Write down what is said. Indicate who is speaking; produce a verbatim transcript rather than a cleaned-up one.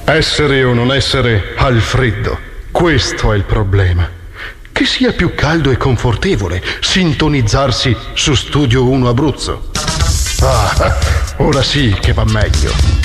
Speaker 1: Essere o non essere al freddo, questo è il problema. Che sia più caldo e confortevole sintonizzarsi su Studio uno Abruzzo. Ah, ora sì che va meglio.